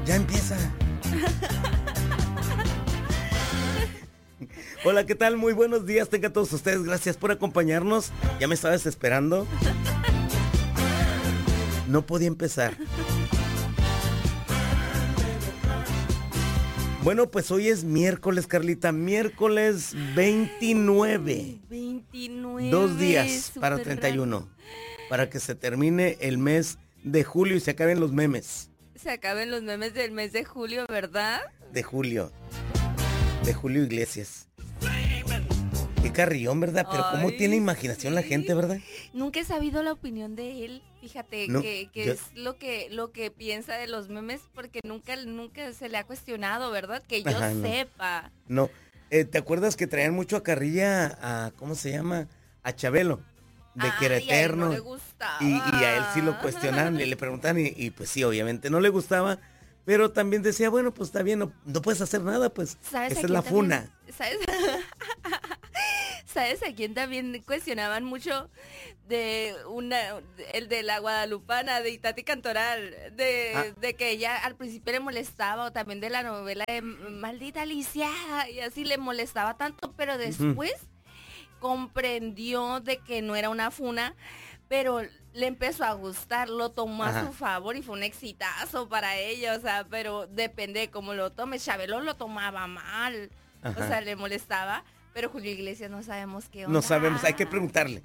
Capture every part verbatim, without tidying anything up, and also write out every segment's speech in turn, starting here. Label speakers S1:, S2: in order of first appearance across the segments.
S1: Ya empieza. Hola, ¿qué tal? Muy buenos días, tengan todos ustedes. Gracias por acompañarnos. Ya me estabas esperando. No podía empezar. Bueno, pues hoy es miércoles, Carlita. Miércoles veintinueve.
S2: veintinueve.
S1: Dos días para treinta y uno. Para que se termine el mes de julio y se acaben los memes.
S2: Se acaben los memes del mes de julio, ¿verdad?
S1: De julio. De Julio Iglesias. Qué carrillón, ¿verdad? Pero cómo
S2: Ay,
S1: tiene imaginación
S2: sí.
S1: la gente, ¿verdad?
S2: Nunca he sabido la opinión de él. Fíjate
S1: No,
S2: que, que
S1: yo-
S2: es lo que lo que piensa de los memes, porque nunca nunca se le ha cuestionado, ¿verdad? Que yo
S1: Ajá, no.
S2: sepa.
S1: No. Eh, ¿te acuerdas que traían mucho a carrilla a, ¿cómo se llama? A Chabelo, de que era
S2: Ay, a él
S1: eterno.
S2: no le gustaba.
S1: y, y a él sí lo cuestionaban y le preguntaban y, y pues sí, obviamente no le gustaba, pero también decía, bueno, pues está bien, no, no puedes hacer nada, pues
S2: ¿Sabes
S1: esa
S2: a
S1: es
S2: quién
S1: la
S2: también-
S1: funa.
S2: ¿Sabes? ¿Sabes a quién también cuestionaban mucho? De una, el de la guadalupana, de Itati Cantoral, de,
S1: Ah.
S2: de que ella al principio le molestaba, o también de la novela de Maldita Lisiada, y así le molestaba tanto, pero después comprendió de que no era una funa, pero le empezó a gustar, lo tomó
S1: Ajá.
S2: a su favor y fue un exitazo para ella, o sea, pero depende de cómo lo tomes. Chabelo lo tomaba mal,
S1: Ajá.
S2: o sea, le molestaba, pero Julio Iglesias no sabemos qué onda.
S1: No sabemos, hay que preguntarle.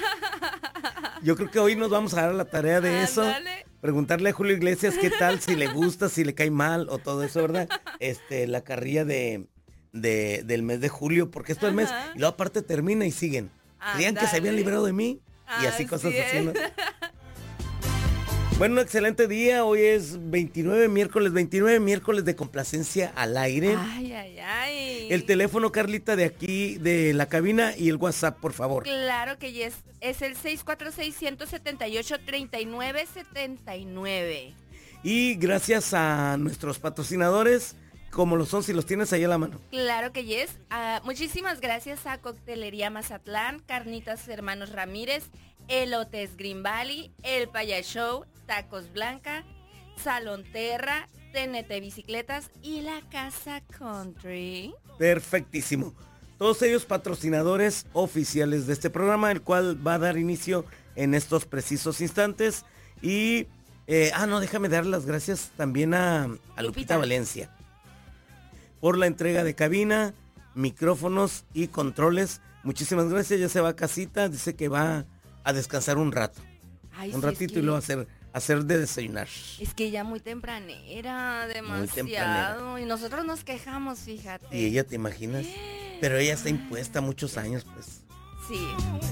S1: Yo creo que hoy nos vamos a dar la tarea de eso.
S2: Ándale.
S1: Preguntarle a Julio Iglesias qué tal, si le gusta, si le cae mal o todo eso, ¿verdad? Este, la carrilla de, de del mes de julio, porque esto es el mes,
S2: Ajá.
S1: y luego aparte termina y siguen. Creían que se habían
S2: Ándale.
S1: librado de mí y así
S2: Así
S1: cosas así,
S2: es.
S1: ¿no? Bueno, un excelente día, hoy es veintinueve, miércoles veintinueve, miércoles de complacencia al aire.
S2: Ay, ay, ay.
S1: El teléfono, Carlita, de aquí, de la cabina, y el WhatsApp, por favor.
S2: Claro que yes, es el seis cuatro seis, uno siete ocho, tres nueve siete nueve.
S1: Y gracias a nuestros patrocinadores, como lo son, si los tienes ahí a la mano.
S2: Claro que yes. Ah, muchísimas gracias a Coctelería Mazatlán, Carnitas Hermanos Ramírez, Elotes Green Valley, El Paya Show, Tacos Blanca, Salón Terra, T N T Bicicletas y la Casa Country.
S1: Perfectísimo. Todos ellos patrocinadores oficiales de este programa, el cual va a dar inicio en estos precisos instantes. Y, eh, ah, no, déjame dar las gracias también a, a Lupita.
S2: Lupita.
S1: Valencia por la entrega de cabina, micrófonos y controles. Muchísimas gracias, ya se va a casita, dice que va a descansar un rato,
S2: Ay,
S1: un
S2: sí,
S1: ratito
S2: es que,
S1: y luego hacer, hacer de desayunar.
S2: es que ya muy tempranera, demasiado. Y nosotros nos quejamos, fíjate.
S1: Y ella, ¿te imaginas? Pero ella está impuesta muchos años, pues.
S2: Sí.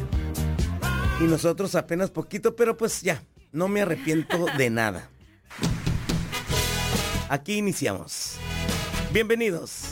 S1: Y nosotros apenas poquito, pero pues ya, no me arrepiento de nada. Aquí iniciamos. Bienvenidos.